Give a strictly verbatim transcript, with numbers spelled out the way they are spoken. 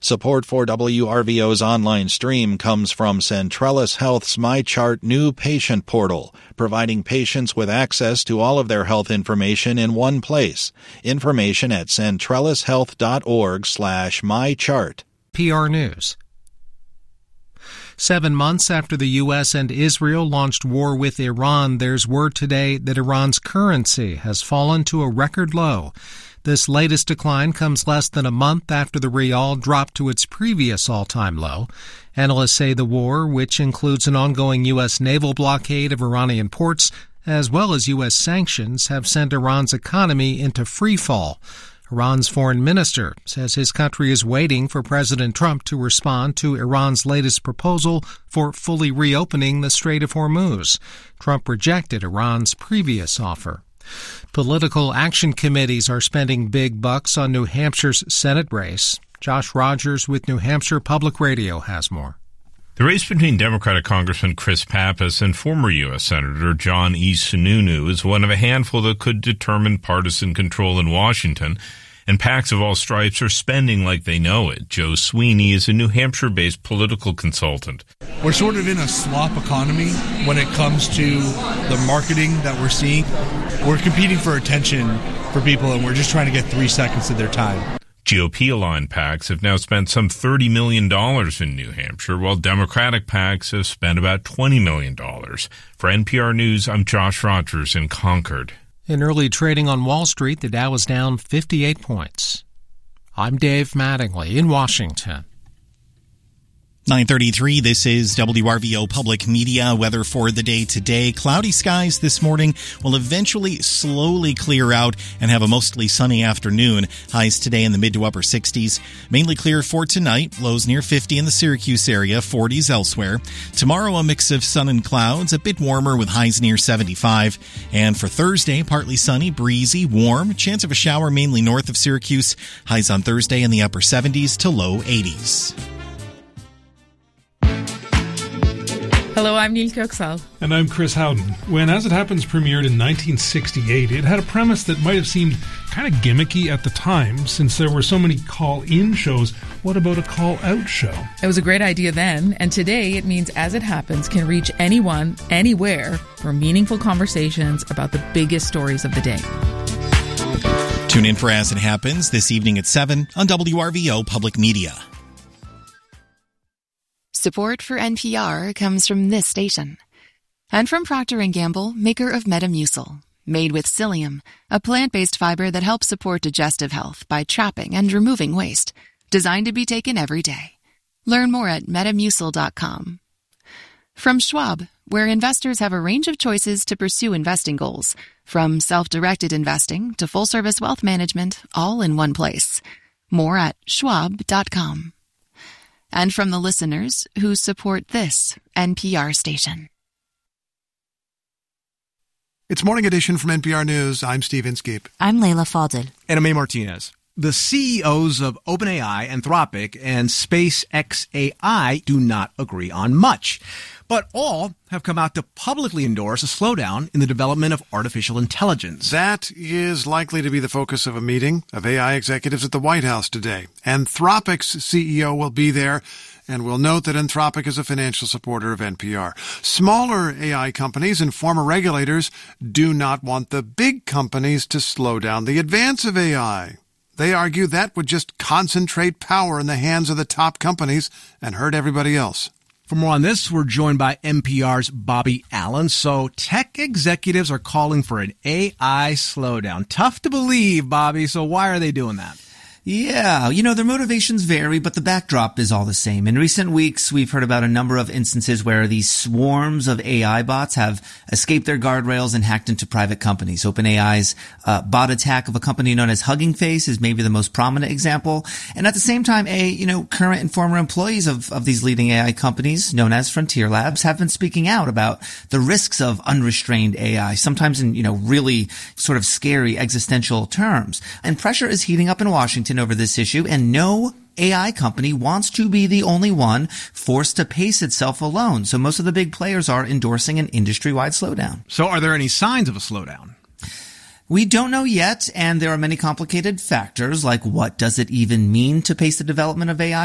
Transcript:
Support for W R V O's online stream comes from Centrellis Health's MyChart new patient portal, providing patients with access to all of their health information in one place. Information at centrellishealth.org slash mychart. P R News. Seven months after the U S and Israel launched war with Iran, there's word today that Iran's currency has fallen to a record low. This latest decline comes less than a month after the rial dropped to its previous all-time low. Analysts say the war, which includes an ongoing U S naval blockade of Iranian ports, as well as U S sanctions, have sent Iran's economy into freefall. Iran's foreign minister says his country is waiting for President Trump to respond to Iran's latest proposal for fully reopening the Strait of Hormuz. Trump rejected Iran's previous offer. Political action committees are spending big bucks on New Hampshire's Senate race. Josh Rogers with New Hampshire Public Radio has more. The race between Democratic Congressman Chris Pappas and former U S Senator John E. Sununu is one of a handful that could determine partisan control in Washington, and PACs of all stripes are spending like they know it. Joe Sweeney is a New Hampshire-based political consultant. We're sort of in a slop economy when it comes to the marketing that we're seeing. We're competing for attention for people, and we're just trying to get three seconds of their time. G O P-aligned PACs have now spent some thirty million dollars in New Hampshire, while Democratic PACs have spent about twenty million dollars. For N P R News, I'm Josh Rogers in Concord. In early trading on Wall Street, the Dow is down fifty-eight points. I'm Dave Mattingly in Washington. nine thirty-three, this is W R V O Public Media. Weather for the day today. Cloudy skies this morning will eventually slowly clear out and have a mostly sunny afternoon. Highs today in the mid to upper sixties. Mainly clear for tonight. Lows near fifty in the Syracuse area, forties elsewhere. Tomorrow, a mix of sun and clouds, a bit warmer with highs near seventy-five. And for Thursday, partly sunny, breezy, warm. Chance of a shower mainly north of Syracuse. Highs on Thursday in the upper seventies to low eighties. Hello, I'm Neil Köksal. And I'm Chris Howden. When As It Happens premiered in nineteen sixty-eight, it had a premise that might have seemed kind of gimmicky at the time, since there were so many call-in shows. What about a call-out show? It was a great idea then, and today it means As It Happens can reach anyone, anywhere, for meaningful conversations about the biggest stories of the day. Tune in for As It Happens this evening at seven on W R V O Public Media. Support for N P R comes from this station. And from Procter and Gamble, maker of Metamucil. Made with psyllium, a plant-based fiber that helps support digestive health by trapping and removing waste. Designed to be taken every day. Learn more at metamucil dot com. From Schwab, where investors have a range of choices to pursue investing goals. From self-directed investing to full-service wealth management, all in one place. More at schwab dot com. And from the listeners who support this N P R station. It's Morning Edition from N P R News. I'm Steve Inskeep. I'm Leila Fadel. And I'm May Martinez. The C E Os of OpenAI, Anthropic, and SpaceX A I do not agree on much. But all have come out to publicly endorse a slowdown in the development of artificial intelligence. That is likely to be the focus of a meeting of A I executives at the White House today. Anthropic's C E O will be there, and we'll note that Anthropic is a financial supporter of N P R. Smaller A I companies and former regulators do not want the big companies to slow down the advance of A I. They argue that would just concentrate power in the hands of the top companies and hurt everybody else. For more on this, we're joined by N P R's Bobby Allen. So tech executives are calling for an A I slowdown. Tough to believe, Bobby. So why are they doing that? Yeah, you know, their motivations vary, but the backdrop is all the same. In recent weeks, we've heard about a number of instances where these swarms of A I bots have escaped their guardrails and hacked into private companies. OpenAI's uh, bot attack of a company known as Hugging Face is maybe the most prominent example. And at the same time, a, you know, current and former employees of, of these leading A I companies, known as Frontier Labs, have been speaking out about the risks of unrestrained A I, sometimes in, you know, really sort of scary existential terms. And pressure is heating up in Washington over this issue, and no A I company wants to be the only one forced to pace itself alone. So most of the big players are endorsing an industry-wide slowdown. So are there any signs of a slowdown? We don't know yet, and there are many complicated factors, like what does it even mean to pace the development of A I?